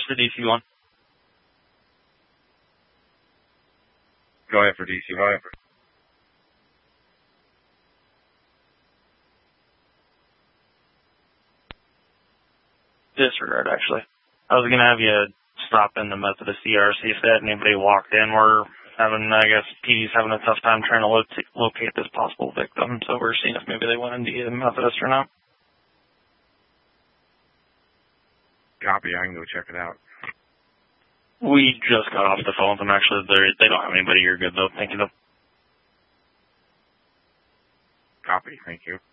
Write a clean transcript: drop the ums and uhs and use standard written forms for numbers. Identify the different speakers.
Speaker 1: for DC1.
Speaker 2: Go ahead for DC1.
Speaker 1: Disregard, actually. I was going to have you stop in the Methodist ER, see if anybody walked in. We're having, I guess, PD's having a tough time trying to locate this possible victim, so we're seeing if maybe they went into the Methodist or not.
Speaker 2: Copy, I can go check it out.
Speaker 1: We just got off the phone with them, actually. They don't have anybody. You're good, though. Thank you, though.
Speaker 2: Copy, thank you.